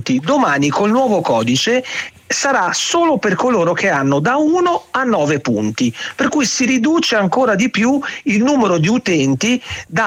punti. Domani col nuovo codice sarà solo per coloro che hanno da 1 a 9 punti, per cui si riduce ancora di più il numero di utenti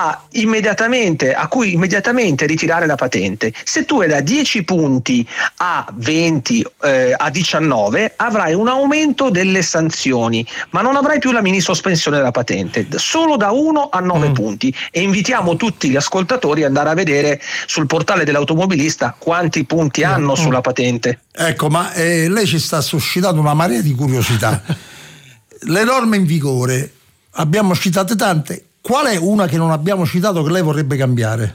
a cui immediatamente ritirare la patente. Se tu hai da 10 punti a 20 a 19 avrai un aumento delle sanzioni, ma non avrai più la mini sospensione della patente, solo da 1 a 9 punti. E invitiamo tutti gli ascoltatori ad andare a vedere sul portale dell'automobilista quanti punti hanno sulla patente. Ecco, ma lei ci sta suscitando una marea di curiosità. Le norme in vigore, abbiamo citate tante, qual è una che non abbiamo citato che lei vorrebbe cambiare?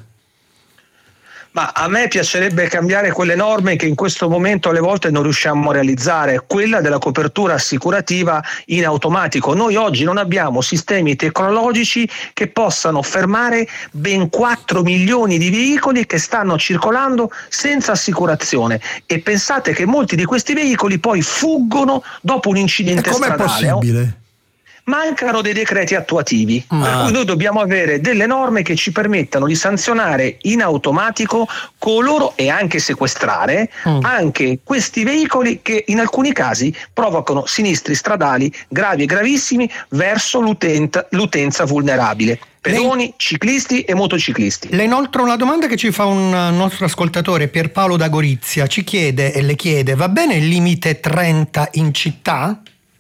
Ma a me piacerebbe cambiare quelle norme che in questo momento alle volte non riusciamo a realizzare, quella della copertura assicurativa in automatico. Noi oggi non abbiamo sistemi tecnologici che possano fermare ben 4 milioni di veicoli che stanno circolando senza assicurazione, e pensate che molti di questi veicoli poi fuggono dopo un incidente stradale. Com'è possibile? Mancano dei decreti attuativi, per cui noi dobbiamo avere delle norme che ci permettano di sanzionare in automatico coloro e anche sequestrare anche questi veicoli che in alcuni casi provocano sinistri stradali gravi e gravissimi verso l'utenza vulnerabile. Pedoni, ciclisti e motociclisti. Le inoltre una domanda che ci fa un nostro ascoltatore, Pierpaolo da Gorizia, ci chiede e le chiede: va bene il limite 30 in città?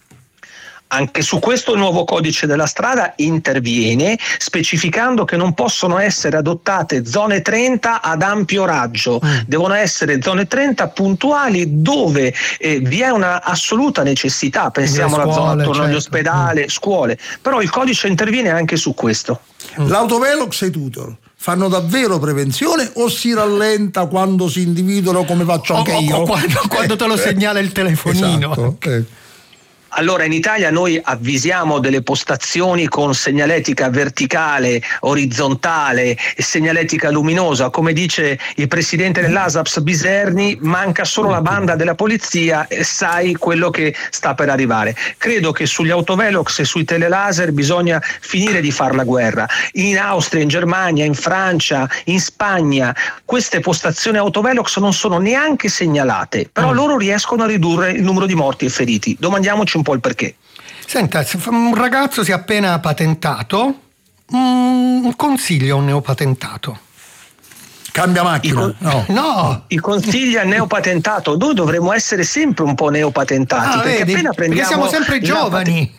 Anche su questo il nuovo codice della strada interviene specificando che non possono essere adottate zone 30 ad ampio raggio, devono essere zone 30 puntuali dove vi è una assoluta necessità, pensiamo alla zona attorno agli ospedali, scuole, però il codice interviene anche su questo. L'autovelox e i tutor fanno davvero prevenzione o si rallenta quando si individuano, come faccio anche io? Quando te lo segnala il telefonino. Esatto. Allora, in Italia noi avvisiamo delle postazioni con segnaletica verticale, orizzontale e segnaletica luminosa. Come dice il presidente dell'ASAPS Biserni, manca solo la banda della polizia e sai quello che sta per arrivare. Credo che sugli autovelox e sui telelaser bisogna finire di far la guerra. In Austria, in Germania, in Francia, in Spagna queste postazioni autovelox non sono neanche segnalate, però loro riescono a ridurre il numero di morti e feriti. Domandiamoci un po' il perché. Senta, un ragazzo si è appena patentato, un consiglio a un neopatentato. Cambia macchina? No. I consigli al neopatentato, noi dovremmo essere sempre un po' neopatentati, perché vedi? appena prendiamo, perché siamo sempre giovani.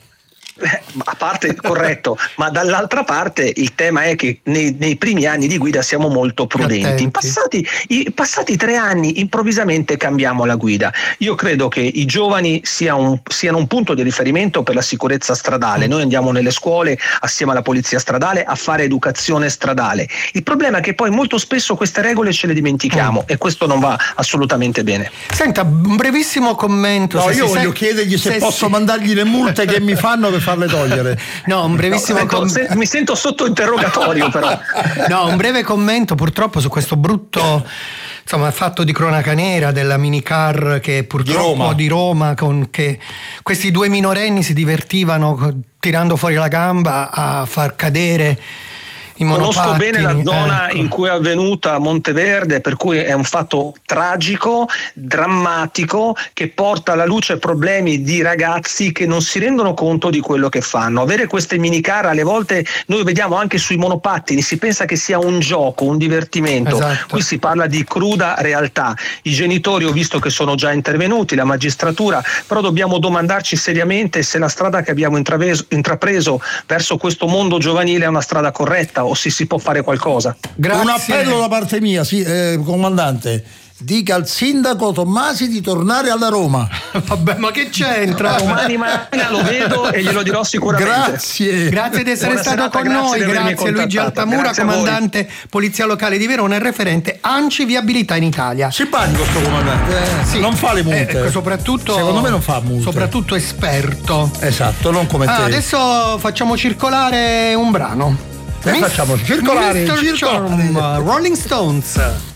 A parte corretto, ma dall'altra parte il tema è che nei primi anni di guida siamo molto prudenti. Passati 3 anni improvvisamente cambiamo la guida. Io credo che i giovani siano un punto di riferimento per la sicurezza stradale. Noi andiamo nelle scuole assieme alla polizia stradale a fare educazione stradale. Il problema è che poi molto spesso queste regole ce le dimentichiamo e questo non va assolutamente bene. Senta, un brevissimo commento. No, io voglio chiedergli se posso mandargli le multe che mi fanno per farle togliere. No, un brevissimo mi sento sotto interrogatorio però. No, un breve commento purtroppo su questo brutto fatto di cronaca nera della minicar che purtroppo di Roma con che questi 2 minorenni si divertivano tirando fuori la gamba a far cadere i monopattini. Conosco bene la zona in cui è avvenuta, Monteverde, per cui è un fatto tragico, drammatico, che porta alla luce problemi di ragazzi che non si rendono conto di quello che fanno. Avere queste minicar, alle volte noi vediamo anche sui monopattini, si pensa che sia un gioco, un divertimento. Esatto. Qui si parla di cruda realtà. I genitori ho visto che sono già intervenuti, la magistratura, però dobbiamo domandarci seriamente se la strada che abbiamo intrapreso verso questo mondo giovanile è una strada corretta o se si può fare qualcosa. Grazie. Un appello da parte mia, comandante. Dica al sindaco Tommasi di tornare alla Roma. Vabbè, ma che c'entra? Domani mattina lo vedo e glielo dirò sicuramente. Grazie di essere stato con noi. Grazie Luigi Altamura, comandante Polizia Locale di Verona e referente ANCI Viabilità in Italia. Simpatico sto comandante. Sì. Non fa le multe. Soprattutto, secondo me non fa multe. Soprattutto esperto. Esatto, non come te. Adesso facciamo circolare un brano. Facciamo circolare Rolling Stones.